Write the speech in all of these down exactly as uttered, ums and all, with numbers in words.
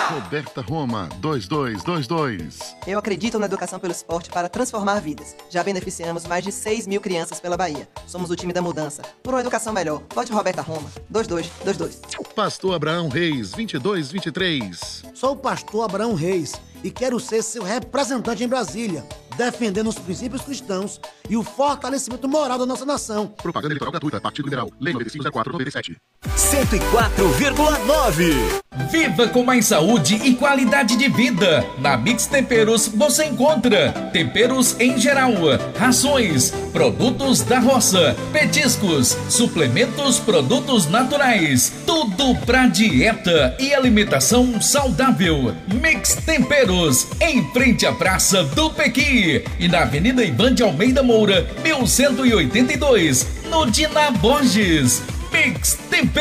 Roberta Roma, dois dois dois dois. Eu acredito na educação pelo esporte para transformar vidas. Já beneficiamos mais de seis mil crianças pela Bahia. Somos o time da mudança. Por uma educação melhor. Vote Roberta Roma, dois dois dois dois. Pastor Abraão Reis, vinte e dois vinte e três. Sou o pastor Abraão Reis e quero ser seu representante em Brasília, defendendo os princípios cristãos e o fortalecimento moral da nossa nação. Propaganda eleitoral gratuita, Partido Liberal, Lei noventa e cinco zero quatro noventa e sete. cento e quatro vírgula nove. Viva com mais saúde e qualidade de vida. Na Mix Temperos você encontra temperos em geral, rações, produtos da roça, petiscos, suplementos, produtos naturais, tudo pra dieta e alimentação saudável. Mix Temperos, em frente à Praça do Pequi e na Avenida Ivan de Almeida Moura, mil cento e oitenta e dois, no Dina Borges. Mix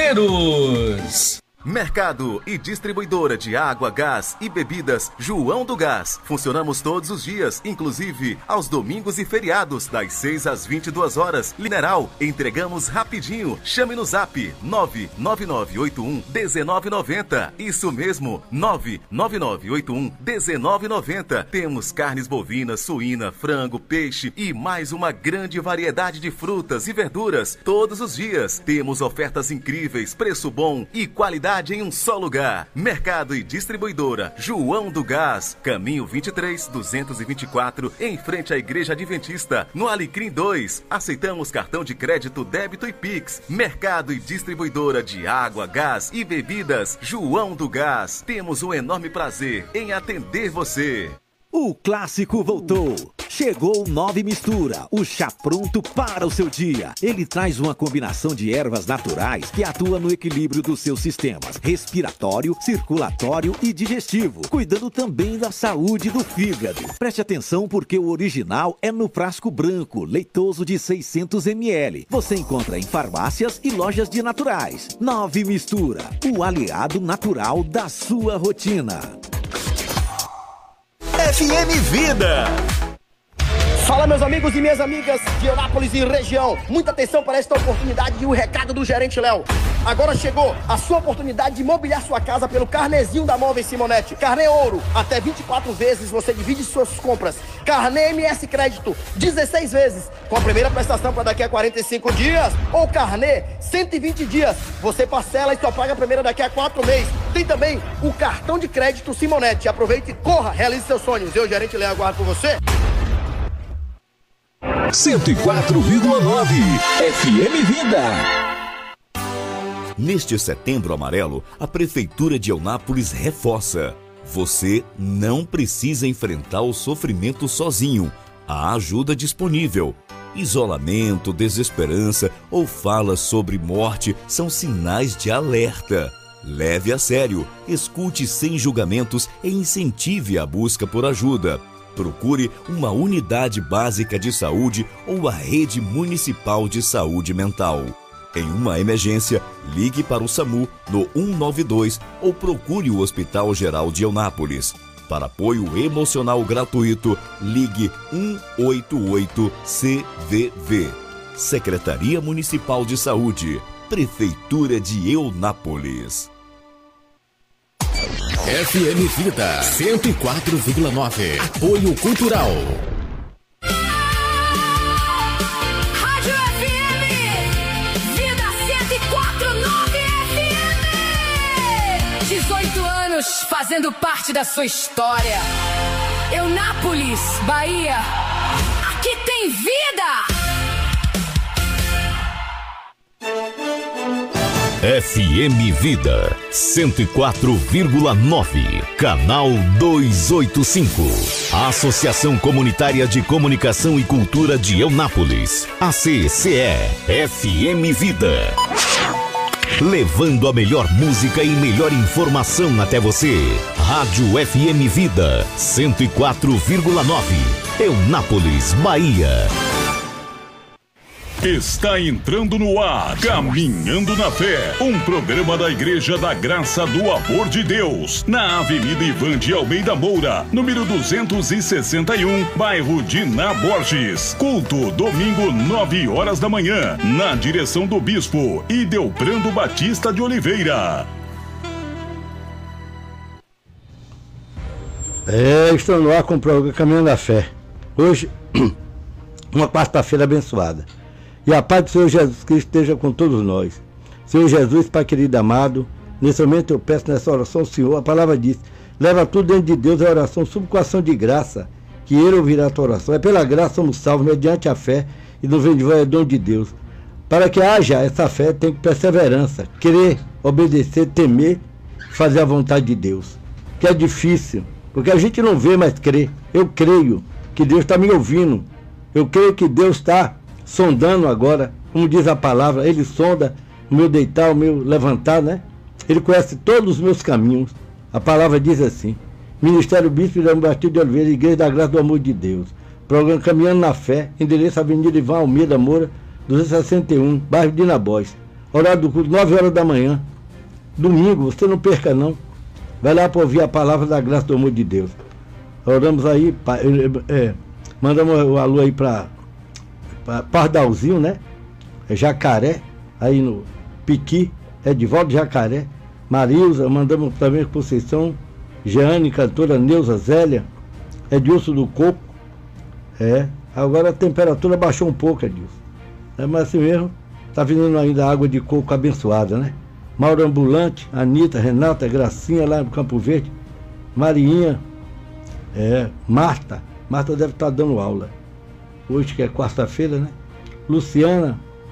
Temperos. Mercado e distribuidora de água, gás e bebidas João do Gás. Funcionamos todos os dias, inclusive aos domingos e feriados, das seis às vinte e duas horas. Mineral, entregamos rapidinho. Chame no zap nove nove nove oito um um nove nove zero. Isso mesmo, nove nove nove oito um um nove nove zero. Temos carnes bovinas, suína, frango, peixe e mais uma grande variedade de frutas e verduras todos os dias. Temos ofertas incríveis, preço bom e qualidade em um só lugar. Mercado e distribuidora João do Gás, caminho vinte e três, duzentos e vinte e quatro, em frente à Igreja Adventista, no Alecrim dois. Aceitamos cartão de crédito, débito e Pix. Mercado e distribuidora de água, gás e bebidas João do Gás. Temos um enorme prazer em atender você. O clássico voltou. Chegou o Nove Mistura, o chá pronto para o seu dia. Ele traz uma combinação de ervas naturais que atua no equilíbrio dos seus sistemas respiratório, circulatório e digestivo, cuidando também da saúde do fígado. Preste atenção porque o original é no frasco branco, leitoso de seiscentos mililitros. Você encontra em farmácias e lojas de naturais. Nove Mistura, o aliado natural da sua rotina. F M Vida. Fala, meus amigos e minhas amigas de Eunápolis e região. Muita atenção para esta oportunidade e o recado do gerente Léo. Agora chegou a sua oportunidade de mobiliar sua casa pelo carnezinho da Móveis Simonetti. Carnê Ouro, até vinte e quatro vezes você divide suas compras. Carnê M S Crédito, dezesseis vezes, com a primeira prestação para daqui a quarenta e cinco dias. Ou Carnê, cento e vinte dias, você parcela e só paga a primeira daqui a quatro meses. Tem também o cartão de crédito Simonetti. Aproveite e corra, realize seus sonhos. Eu, gerente Léo, aguardo por você. cento e quatro vírgula nove F M Vida. Neste Setembro Amarelo, a Prefeitura de Eunápolis reforça: você não precisa enfrentar o sofrimento sozinho. Há ajuda disponível. Isolamento, desesperança ou falas sobre morte são sinais de alerta. Leve a sério, escute sem julgamentos e incentive a busca por ajuda. Procure uma unidade básica de saúde ou a rede municipal de saúde mental. Em uma emergência, ligue para o SAMU no um nove dois ou procure o Hospital Geral de Eunápolis. Para apoio emocional gratuito, ligue um oito oito C V V. Secretaria Municipal de Saúde, Prefeitura de Eunápolis. F M Vida cento e quatro vírgula nove. Apoio Cultural. Rádio F M Vida cento e quatro vírgula nove F M. dezoito anos fazendo parte da sua história. Eunápolis, Bahia. Aqui tem vida. F M Vida cento e quatro vírgula nove, canal duzentos e oitenta e cinco. A Associação Comunitária de Comunicação e Cultura de Eunápolis, A C C E, F M Vida. Levando a melhor música e melhor informação até você. Rádio F M Vida cento e quatro vírgula nove, Eunápolis, Bahia. Está entrando no ar Caminhando na Fé, um programa da Igreja da Graça do Amor de Deus, na Avenida Ivan de Almeida Moura, número duzentos e sessenta e um, bairro Dina Borges. Culto, domingo, nove horas da manhã, na direção do Bispo Idelbrando Batista de Oliveira. É, estou no ar com o programa Caminhando da Fé. Hoje, uma quarta-feira abençoada. E a paz do Senhor Jesus Cristo esteja com todos nós. Senhor Jesus, Pai querido amado, nesse momento eu peço nessa oração, Senhor, a palavra diz, leva tudo dentro de Deus, a oração, subo com ação de graça, que Ele ouvirá a tua oração. É pela graça somos salvos, mediante a fé, e no vem de vós é dom de Deus. Para que haja essa fé, tem que perseverança, crer, obedecer, temer, fazer a vontade de Deus. Que é difícil, porque a gente não vê, mas crê. Eu creio que Deus está me ouvindo. Eu creio que Deus está sondando agora, como diz a palavra, Ele sonda o meu deitar, o meu levantar, né? Ele conhece todos os meus caminhos. A palavra diz assim, Ministério Bispo de Batista de Oliveira, Igreja da Graça do Amor de Deus. Programa Caminhando na Fé, endereço Avenida Ivan Almeida Moura, duzentos e sessenta e um, bairro de Nabós. Horário do culto, nove horas da manhã. Domingo, você não perca não. Vai lá para ouvir a palavra da graça do amor de Deus. Oramos aí, é, mandamos o alô aí para Pardalzinho, né? É Jacaré, aí no Piqui, Edivaldo Jacaré, Marilza, mandamos também para Conceição, Jeane, cantora Neuza Zélia, Edilson do Coco. É, agora a temperatura baixou um pouco, Edilson. É, mas assim mesmo, está vindo ainda água de coco abençoada, né? Mauro Ambulante, Anitta, Renata, Gracinha lá no Campo Verde, Marinha, é, Marta, Marta deve estar dando aula, hoje que é quarta-feira, né? Luciana,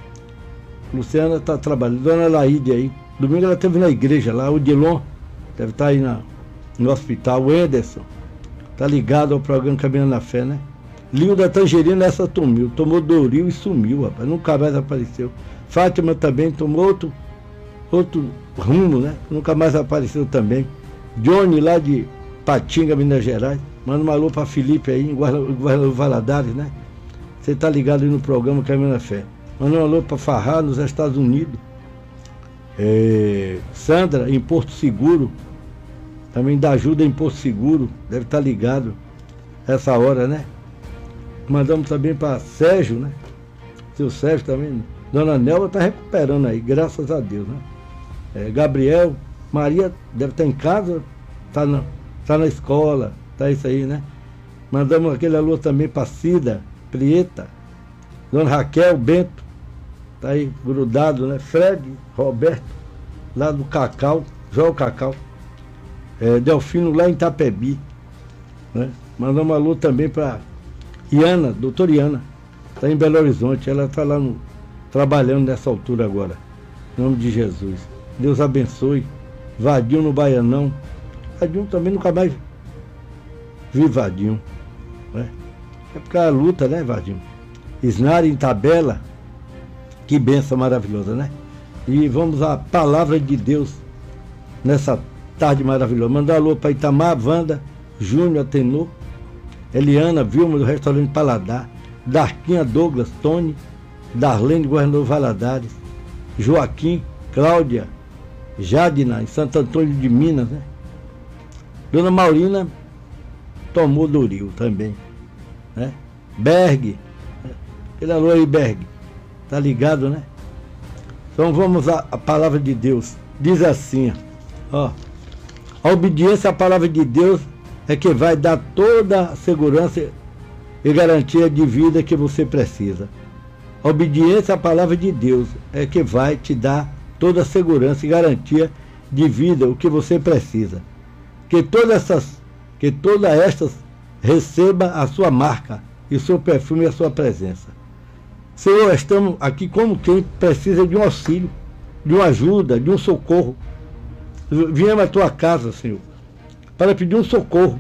Luciana está trabalhando, Dona Laíde aí, domingo ela esteve na igreja lá, o Dilon deve estar aí na, no hospital, o Anderson, está ligado ao programa Caminhando na Fé, né? Lio da Tangerina, essa sumiu, tomou Doril e sumiu, rapaz, nunca mais apareceu. Fátima também tomou outro outro rumo, né? Nunca mais apareceu também. Johnny lá de Patinga, Minas Gerais. Manda um alô para Felipe aí, em Guarda Valadares, né? Você tá ligado aí no programa Caminhando na Fé. Manda um alô para Farrar, nos Estados Unidos. É, Sandra, em Porto Seguro. Também dá ajuda em Porto Seguro. Deve estar ligado essa hora, né? Mandamos também para Sérgio, né? Seu Sérgio também. Dona Nelva está recuperando aí, graças a Deus, né? É, Gabriel, Maria deve estar em casa, está na, tá na escola, tá isso aí, né? Mandamos aquele alô também para Cida, Prieta, Dona Raquel, Bento, tá aí grudado, né? Fred, Roberto, lá do Cacau, João Cacau, é, Delfino lá em Itapebi, né? Mandamos um alô também para Iana, doutora Iana, está em Belo Horizonte, ela está lá no, trabalhando nessa altura agora, em nome de Jesus. Deus abençoe. Vadinho no Baianão. Vadinho também nunca mais vi Vadinho, né? É porque a luta, né, Vadinho? Isnari em Tabela. Que bênção maravilhosa, né? E vamos à palavra de Deus nessa tarde maravilhosa. Mandar alô para Itamar, Wanda, Júnior, Atenor, Eliana, Vilma do Restaurante Paladar, Darquinha, Douglas, Tony, Darlene, Governador Valadares, Joaquim, Cláudia, Jadina, em Santo Antônio de Minas, né? Dona Maurina tomou Doril também, né? Berg, aquele alô aí, Berg, tá ligado, né? Então vamos à, à palavra de Deus. Diz assim, ó, a obediência à palavra de Deus é que vai dar toda a segurança e garantia de vida que você precisa. A obediência à palavra de Deus é que vai te dar toda a segurança e garantia de vida, o que você precisa. Que todas essas, que todas estas receba a sua marca e o seu perfume e a sua presença. Senhor, estamos aqui como quem precisa de um auxílio, de uma ajuda, de um socorro. Viemos à tua casa, Senhor, para pedir um socorro,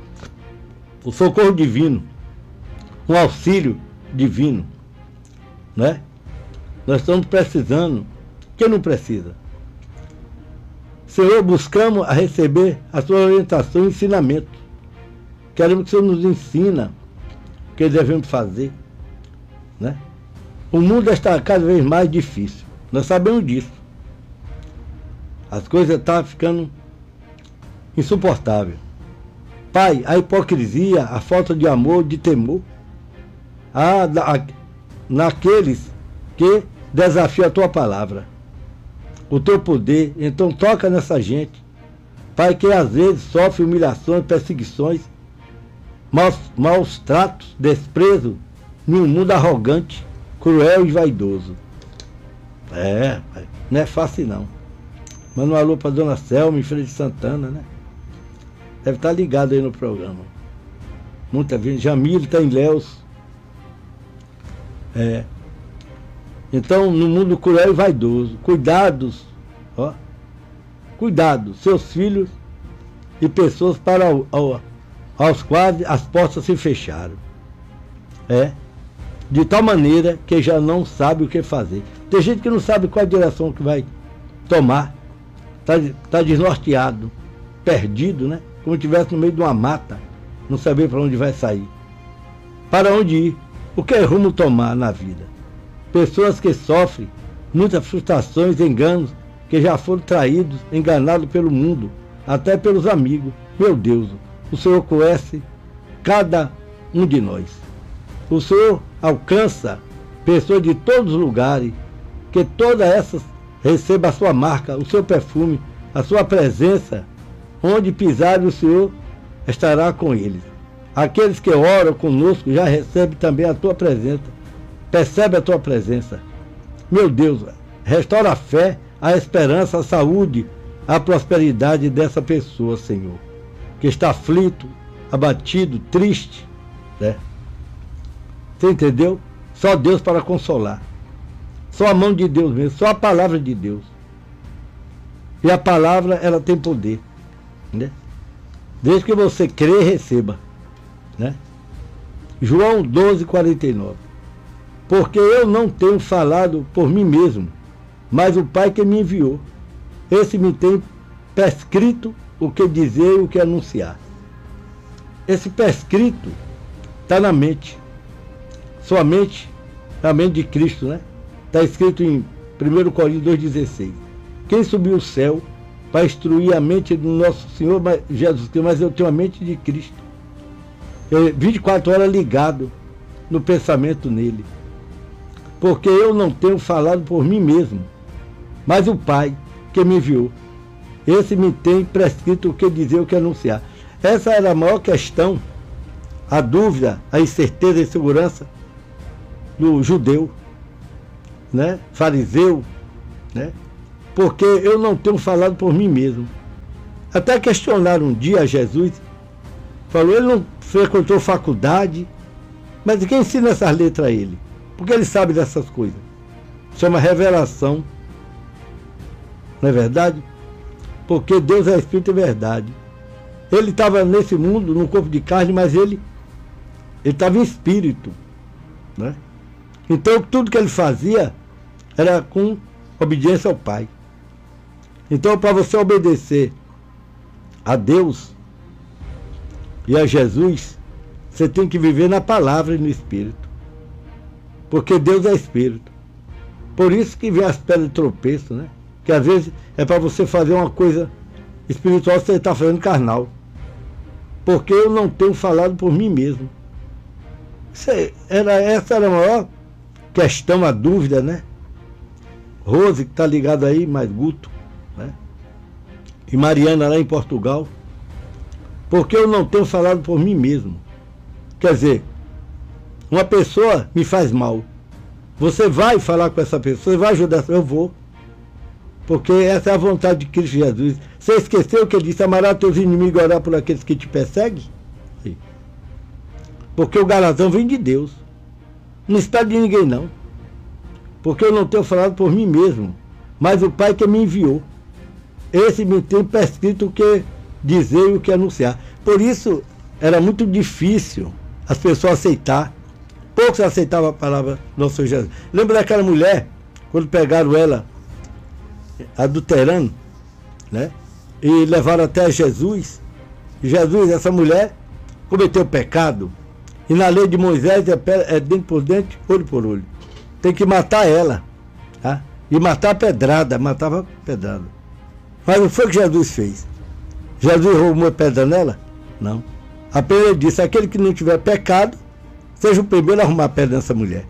o socorro divino, um auxílio divino, né? Nós estamos precisando. Quem não precisa? Senhor, buscamos a receber a sua orientação e ensinamento. Queremos que o Senhor nos ensina o que devemos fazer, né? O mundo está cada vez mais difícil. Nós sabemos disso. As coisas estão ficando insuportáveis. Pai, a hipocrisia, a falta de amor, de temor, a, a, naqueles que desafiam a tua palavra, o teu poder. Então toca nessa gente, Pai que às vezes sofre humilhações, perseguições, maus, maus tratos, desprezo, num mundo arrogante, cruel e vaidoso. É, pai, não é fácil não. Manda um alô para Dona Selma em Feira de Santana, né? Deve estar ligado aí no programa. Muita gente. Jamil está em Léus. É. Então, no mundo cruel e vaidoso, cuidados, ó. Cuidado, seus filhos e pessoas para o, ao, aos quais as portas se fecharam. É. De tal maneira que já não sabe o que fazer. Tem gente que não sabe qual a direção que vai tomar. Está tá desnorteado, perdido, né? Como se estivesse no meio de uma mata, não saber para onde vai sair. Para onde ir? O que rumo tomar na vida? Pessoas que sofrem muitas frustrações, enganos, que já foram traídos, enganados pelo mundo, até pelos amigos. Meu Deus, o Senhor conhece cada um de nós. O Senhor alcança pessoas de todos os lugares, que todas essas recebam a sua marca, o seu perfume, a sua presença. Onde pisar o Senhor estará com eles. Aqueles que oram conosco já recebem também a tua presença. Percebe a tua presença. Meu Deus, restaura a fé, a esperança, a saúde, a prosperidade dessa pessoa, Senhor, que está aflito, abatido, triste, né? Você entendeu? Só Deus para consolar. Só a mão de Deus mesmo, só a palavra de Deus. E a palavra, ela tem poder, né? Desde que você crê, receba, né? João doze, quarenta e nove. Porque eu não tenho falado por mim mesmo, mas o Pai que me enviou, esse me tem prescrito o que dizer e o que anunciar. Esse prescrito está na mente. Sua mente, a mente de Cristo, né? Está escrito em primeiro Coríntios dois, dezesseis. Quem subiu o céu para instruir a mente do nosso Senhor Jesus Cristo, mas eu tenho a mente de Cristo. Eu, vinte e quatro horas ligado no pensamento nele. Porque eu não tenho falado por mim mesmo, mas o Pai que me enviou. Esse me tem prescrito o que dizer, o que anunciar. Essa era a maior questão, a dúvida, a incerteza e insegurança do judeu, né? Fariseu, né? Porque eu não tenho falado por mim mesmo. Até questionaram um dia a Jesus, falou, ele não frequentou faculdade, mas quem ensina essas letras a ele? Porque ele sabe dessas coisas. Chama revelação. Não é verdade? Porque Deus é Espírito e verdade. Ele estava nesse mundo, no corpo de carne, mas ele ele estava em espírito, né? Então tudo que ele fazia era com obediência ao Pai. Então, para você obedecer a Deus e a Jesus, você tem que viver na palavra e no Espírito. Porque Deus é Espírito. Por isso que vem as pedras de tropeço, né? Que às vezes é para você fazer uma coisa espiritual, você está fazendo carnal. Porque eu não tenho falado por mim mesmo. Isso era, essa era a maior questão, a dúvida, né? Rose, que está ligado aí, mais Guto, né? E Mariana lá em Portugal. Porque eu não tenho falado por mim mesmo. Quer dizer, uma pessoa me faz mal. Você vai falar com essa pessoa, você vai ajudar, eu vou. Porque essa é a vontade de Cristo Jesus. Você esqueceu que ele disse, amará teus inimigos e orar por aqueles que te perseguem? Sim. Porque o galardão vem de Deus. Não está de ninguém, não. Porque eu não tenho falado por mim mesmo, mas o Pai que me enviou. Esse me tem prescrito o que dizer e o que anunciar. Por isso, era muito difícil as pessoas aceitar. Poucos aceitavam a palavra do nosso Senhor Jesus. Lembra daquela mulher, quando pegaram ela, adulterando, né? E levaram até Jesus. E Jesus, essa mulher, cometeu pecado. E na lei de Moisés é, é dente por dente, olho por olho. Tem que matar ela, tá? E matar a pedrada, matava a pedrada. Mas não foi o que Jesus fez. Jesus roubou a pedra nela? Não. Apenas ele disse, aquele que não tiver pecado, seja o primeiro a arrumar a pedra nessa mulher.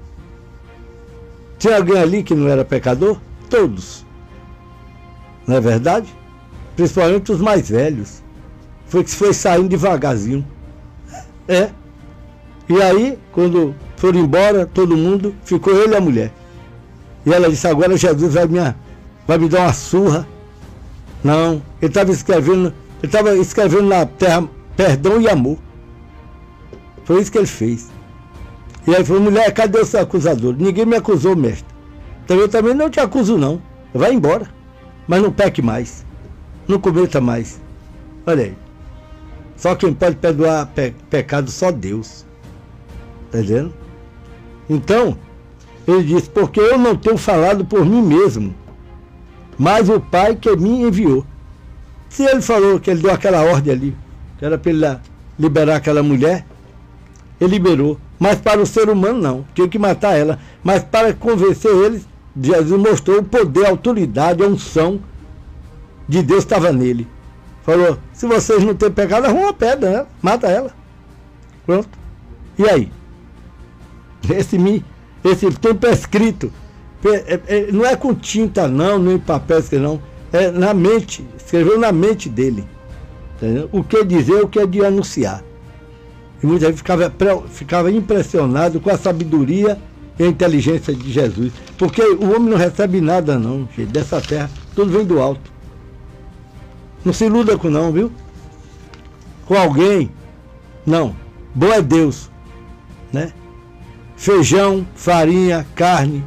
Tinha alguém ali que não era pecador? Todos. Não é verdade? principalmente os mais velhos. Foi que foi saindo devagarzinho. É. E aí, quando foram embora, todo mundo, ficou ele e a mulher. E ela disse, agora Jesus vai me, vai me dar uma surra. Não, ele estava escrevendo, ele estava escrevendo na terra perdão e amor. Foi isso que ele fez. E aí falou, mulher, cadê o seu acusador? Ninguém me acusou, mestre. Então eu também não te acuso, não. Vai embora. Mas não peque mais. Não cometa mais. Olha aí. Só quem pode perdoar pe pecado, só Deus. Tá entendendo? Então, ele disse, porque eu não tenho falado por mim mesmo, mas o Pai que me enviou. Se ele falou que ele deu aquela ordem ali, que era para ele liberar aquela mulher, ele liberou. Mas para o ser humano não, tinha que matar ela. Mas para convencer eles, Jesus mostrou o poder, a autoridade, a unção de Deus estava nele. Falou, se vocês não têm pecado, arruma uma pedra, né? Mata ela. Pronto. E aí? Esse, esse tempo é escrito. É, é, não é com tinta não, nem papel não. É na mente. Escreveu na mente dele. Entendeu? O que dizer, o que é de anunciar. E muita gente ficava, ficava impressionado com a sabedoria e a inteligência de Jesus. Porque o homem não recebe nada não, gente, dessa terra. Tudo vem do alto. Não se iluda com não, viu? Com alguém. Não. Bom é Deus. Né? Feijão, farinha, carne,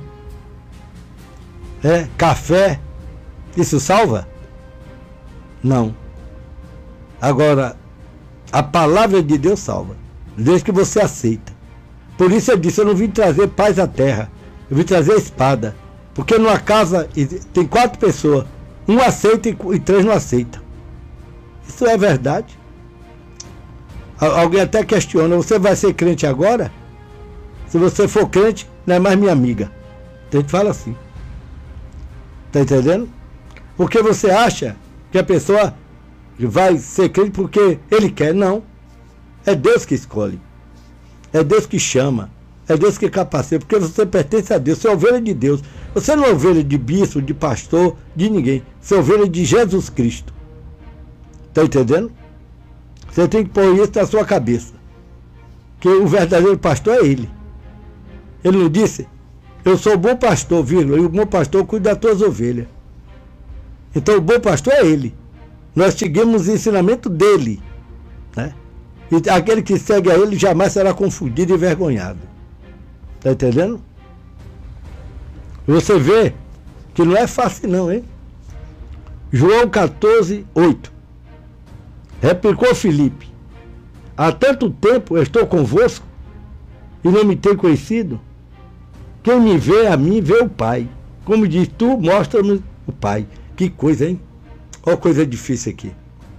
é, café. Isso salva? Não. Agora, a palavra de Deus salva. Desde que você aceita. Por isso eu disse, eu não vim trazer paz à terra. Eu vim trazer a espada. Porque numa casa tem quatro pessoas. Um aceita e três não aceita. Isso é verdade. Alguém até questiona, você vai ser crente agora? Se você for crente, não é mais minha amiga. A gente fala assim. Tá entendendo? Porque você acha que a pessoa vai ser crente porque ele quer. Não. É Deus que escolhe. É Deus que chama. É Deus que capacita. Porque você pertence a Deus. Você é ovelha de Deus. Você não é ovelha de bispo, de pastor, de ninguém. Você é ovelha de Jesus Cristo. Tá entendendo? Você tem que pôr isso na sua cabeça. Que o verdadeiro pastor é ele. Ele não disse, eu sou o bom pastor, vírgula, e o bom pastor cuida das tuas ovelhas. Então o bom pastor é ele. Nós seguimos o ensinamento dele. Né? E aquele que segue a ele jamais será confundido e envergonhado. Está entendendo? Você vê que não é fácil não, hein? João quatorze, oito. Replicou Filipe, há tanto tempo eu estou convosco e não me tem conhecido? Quem me vê a mim, vê o Pai. Como diz, tu mostra-me o Pai. Que coisa, hein? Olha coisa difícil aqui.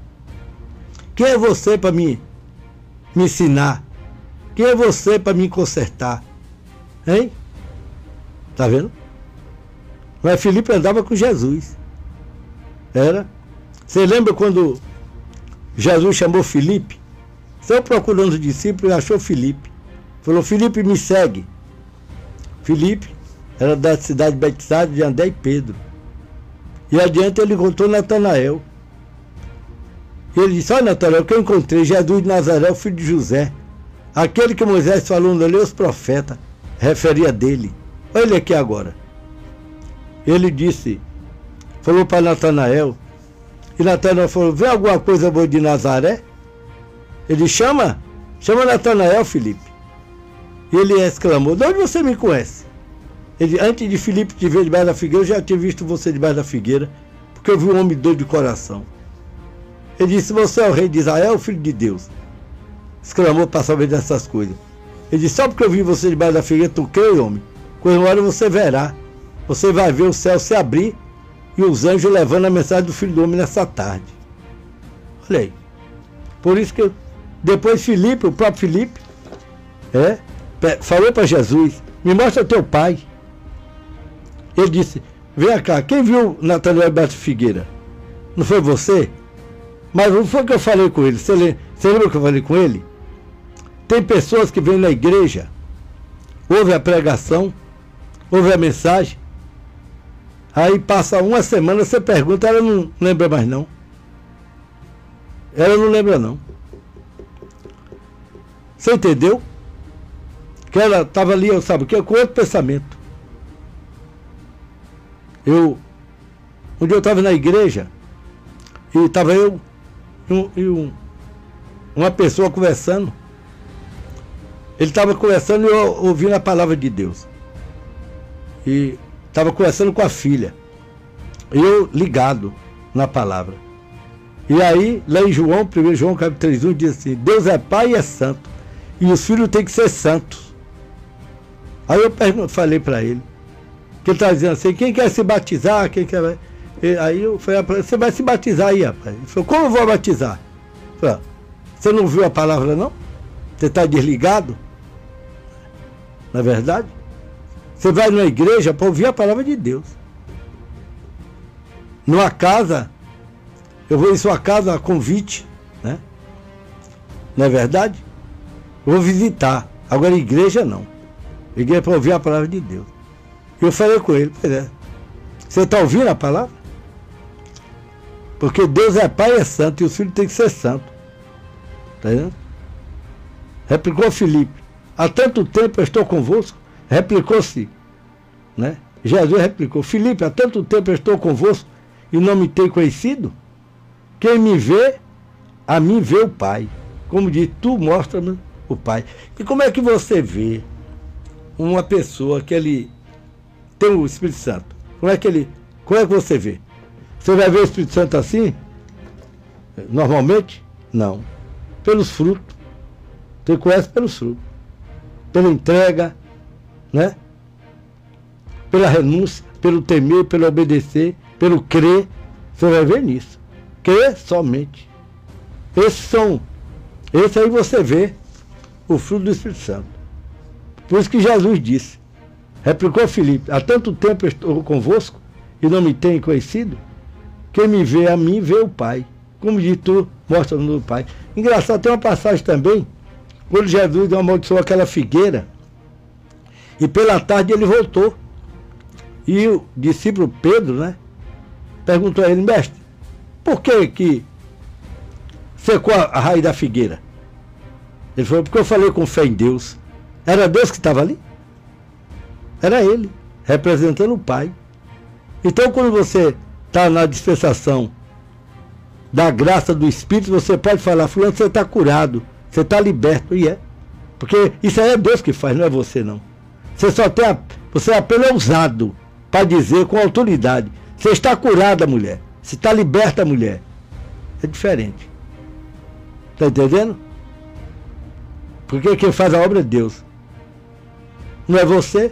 Quem é você para me, me ensinar? Quem é você para me consertar? Hein? Tá vendo? Mas Filipe andava com Jesus. Era. Você lembra quando Jesus chamou Filipe? Saiu procurando os discípulos e achou Filipe. Falou, Filipe, me segue. Filipe era da cidade de Betsaida, de André e Pedro. E adiante ele encontrou Natanael. E ele disse, olha Natanael, que eu encontrei Jesus de Nazaré, o filho de José. Aquele que Moisés falou no Lei, os profetas, referia dele. Olha ele aqui agora. Ele disse, falou para Natanael, e Natanael falou, vê alguma coisa boa de Nazaré? Ele chama, chama Natanael, Filipe. E ele exclamou, de onde você me conhece? Ele, antes de Filipe te ver debaixo da figueira, eu já tinha visto você debaixo da figueira, porque eu vi um homem doido de coração. Ele disse, você é o rei de Israel, filho de Deus. Exclamou para saber dessas coisas. Ele disse, só porque eu vi você debaixo da figueira, tu crê, homem? Quando uma hora você verá. Você vai ver o céu se abrir e os anjos levando a mensagem do Filho do Homem nessa tarde. Olha aí. Por isso que eu, depois Filipe, o próprio Filipe, é, falou para Jesus, me mostra teu pai. Ele disse, vem cá, quem viu Natanael Beto Figueira? Não foi você? Mas não foi que eu falei com ele. Você lembra, você lembra que eu falei com ele? Tem pessoas que vêm na igreja, ouvem a pregação, ouvem a mensagem, aí passa uma semana, você pergunta, ela não lembra mais não. Ela não lembra, não. Você entendeu? Que ela estava ali, eu sabe o que? Com outro pensamento. Eu, um dia eu estava na igreja e estava eu e, um, e um, uma pessoa conversando. Ele estava conversando e eu ouvindo a palavra de Deus. E estava conversando com a filha. E eu ligado na palavra. E aí, lá em João, primeiro João capítulo três, um, diz assim: Deus é Pai e é santo. E os filhos têm que ser santos. Aí eu pergunto, falei para ele, que ele está dizendo assim, quem quer se batizar, quem quer... E aí eu falei, você vai se batizar aí, rapaz. Ele falou, como eu vou batizar? Eu falei, você não viu a palavra, não? Você está desligado? Não é verdade? Você vai numa igreja para ouvir a palavra de Deus. Numa casa, eu vou em sua casa a convite, né? Não é verdade? Eu vou visitar. Agora, igreja não. Igreja é para ouvir a palavra de Deus. Eu falei com ele, pois é. Você está ouvindo a palavra? Porque Deus é Pai e é santo, e os filhos têm que ser santos. Está entendendo? Replicou Filipe. Há tanto tempo eu estou convosco. Replicou-se, né? Jesus replicou. Filipe, há tanto tempo eu estou convosco e não me tem conhecido? Quem me vê, a mim vê o Pai. Como diz, tu mostra-me o Pai. E como é que você vê uma pessoa que ele tem o Espírito Santo? Como é que ele, como é que você vê? Você vai ver o Espírito Santo assim? Normalmente? Não. Pelos frutos. Você conhece pelos frutos. Pela entrega, né? Pela renúncia, pelo temer, pelo obedecer, pelo crer. Você vai ver nisso. Crer somente. Esses são, esse aí você vê o fruto do Espírito Santo. Por isso que Jesus disse, replicou Filipe, há tanto tempo eu estou convosco e não me tem conhecido? Quem me vê a mim, vê o Pai. Como diz tu, mostra-me o Pai. Engraçado, tem uma passagem também, quando Jesus amaldiçoou aquela figueira, e pela tarde ele voltou. E o discípulo Pedro, né, perguntou a ele, mestre, por que que secou a, a raiz da figueira? Ele falou, porque eu falei com fé em Deus. Era Deus que estava ali? Era ele, representando o Pai. Então, quando você está na dispensação da graça do Espírito, você pode falar, fulano, você está curado, você está liberto, e é. Porque isso aí é Deus que faz, não é você não. Você só tem, a, você é apenas usado para dizer com autoridade, você está curada, mulher, você está liberta, mulher. É diferente. Está entendendo? Porque quem faz a obra é Deus. Não é você?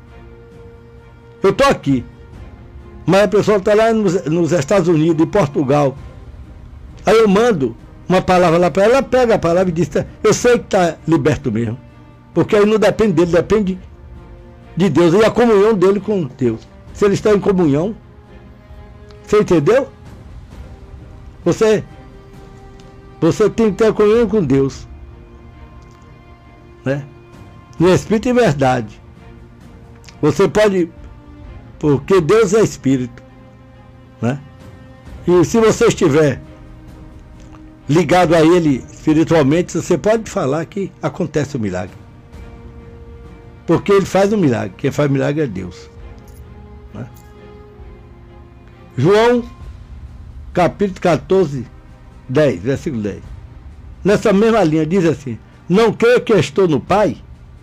Eu estou aqui, mas a pessoa está lá nos, nos Estados Unidos, em Portugal. Aí eu mando uma palavra lá para ela, ela pega a palavra e diz, eu sei que está liberto mesmo. Porque aí não depende dele, depende de Deus. E a comunhão dele com Deus. Se ele está em comunhão, você entendeu? Você, você tem que ter comunhão com Deus. Né? No Espírito e verdade. Você pode, porque Deus é Espírito, né? E se você estiver ligado a Ele espiritualmente, você pode falar que acontece o milagre. Porque Ele faz o milagre. Quem faz o milagre é Deus, né? João, capítulo catorze, dez, versículo dez. Nessa mesma linha diz assim, não creio que eu estou no Pai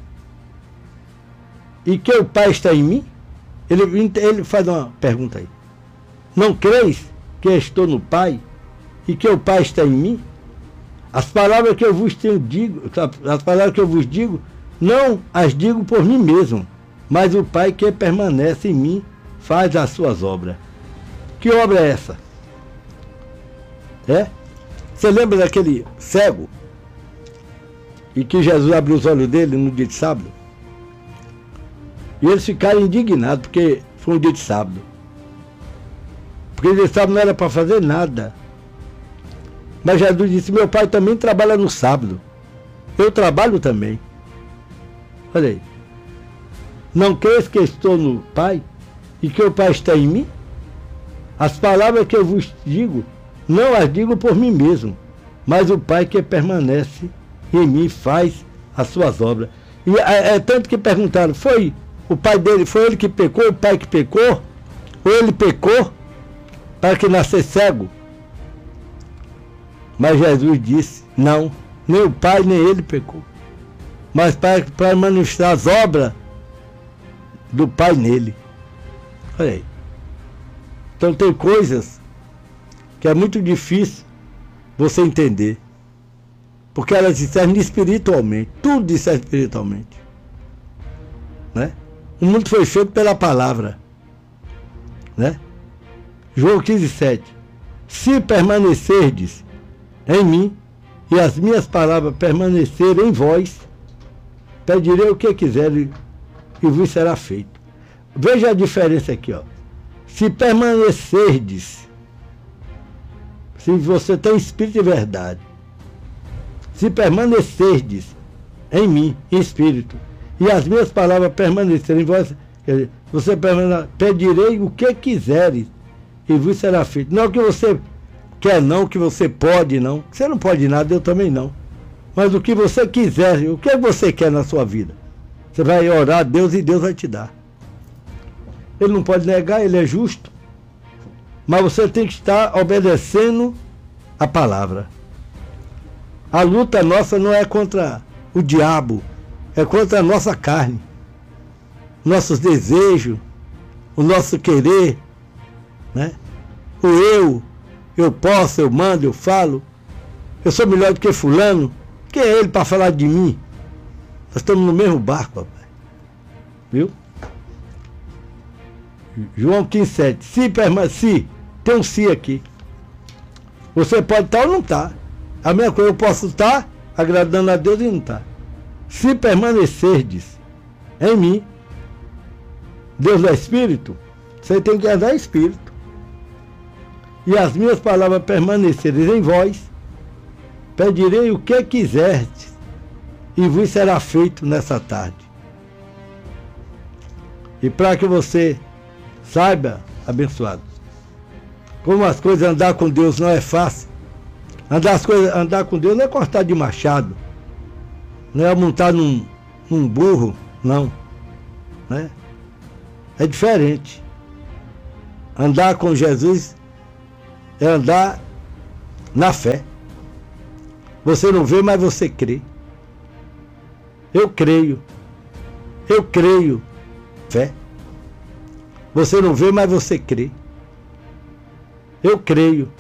e que o Pai está em mim? Ele, ele faz uma pergunta aí. Não creis que eu estou no Pai e que o Pai está em mim? As palavras que eu vos tenho digo, as palavras que eu vos digo, não as digo por mim mesmo, mas o Pai que permanece em mim faz as suas obras. Que obra é essa? É? Você lembra daquele cego e que Jesus abriu os olhos dele no dia de sábado? E eles ficaram indignados porque foi um dia de sábado. Porque o dia de sábado não era para fazer nada. Mas Jesus disse, meu pai também trabalha no sábado. Eu trabalho também. Olha aí. Não creis que estou no Pai e que o Pai está em mim? As palavras que eu vos digo, não as digo por mim mesmo, mas o Pai que permanece em mim faz as suas obras. E é, é tanto que perguntaram, foi o pai dele, foi ele que pecou, o pai que pecou? Ou ele pecou para que nascesse cego? Mas Jesus disse, não, nem o pai nem ele pecou, mas para, para manifestar as obras do pai nele. Olha aí. Então tem coisas que é muito difícil você entender, porque elas discernem espiritualmente, tudo discerne espiritualmente, né? O mundo foi feito pela palavra, né? João quinze, sete. Se permanecerdes em mim e as minhas palavras permanecerem em vós, pedirei o que quiserem e vos será feito. Veja a diferença aqui, ó. Se permanecerdes, se você tem espírito de verdade, se permanecerdes em mim, em espírito, e as minhas palavras permanecerem em vós, quer dizer, você permane- pedirei o que quiseres e vos será feito. Não que você quer, não, que você pode, não. Você não pode nada, eu também não. Mas o que você quiser, o que você quer na sua vida, você vai orar a Deus e Deus vai te dar. Ele não pode negar, ele é justo. Mas você tem que estar obedecendo a palavra. A luta nossa não é contra o diabo, é contra a nossa carne, nossos desejos, o nosso querer, né? O eu, eu posso, eu mando, eu falo, eu sou melhor do que fulano. Quem é ele para falar de mim? Nós estamos no mesmo barco, papai. Viu? João quinze, sete. Se permanecer, tem um se aqui. Você pode estar ou não estar. A mesma coisa, eu posso estar agradando a Deus e não estar. Se permanecerdes em mim, Deus é Espírito, você tem que andar em Espírito. E as minhas palavras permanecerem em vós, pedirei o que quiserdes e vos será feito nessa tarde. E para que você saiba, abençoado, como as coisas, andar com Deus não é fácil. Andar, as coisas, andar com Deus não é cortar de machado, não é montar num, num burro, não, né? É diferente. Andar com Jesus é andar na fé. Você não vê, mas você crê. Eu creio. Eu creio. Fé. Você não vê, mas você crê. Eu creio.